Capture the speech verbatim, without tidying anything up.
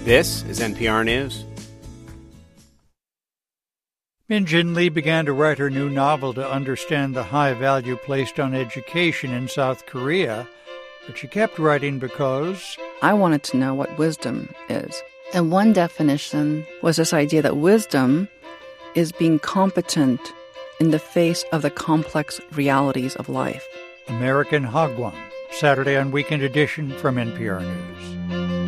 This is N P R News. Min Jin Lee began to write her new novel to understand the high value placed on education in South Korea, but she kept writing because I wanted to know what wisdom is. And one definition was this idea that wisdom is being competent in the face of the complex realities of life. American Hagwon, Saturday on Weekend Edition from N P R News.